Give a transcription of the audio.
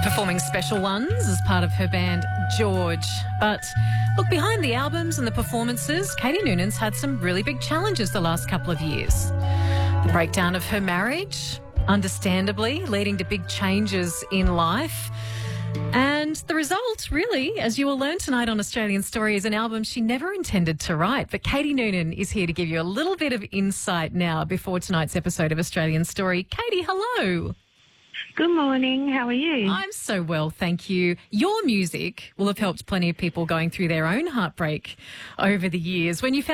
Performing special ones as part of her band George. But look, behind the albums and the performances, Katie Noonan's had some really big challenges the last couple of years. The breakdown of her marriage, understandably, leading to big changes in life. And the result, really, as you will learn tonight on Australian Story, is an album she never intended to write. But Katie Noonan is here to give you a little bit of insight now before tonight's episode of Australian Story. Katie, hello. Good morning. How are you? I'm so well, thank you. Your music will have helped plenty of people going through their own heartbreak over the years. When you found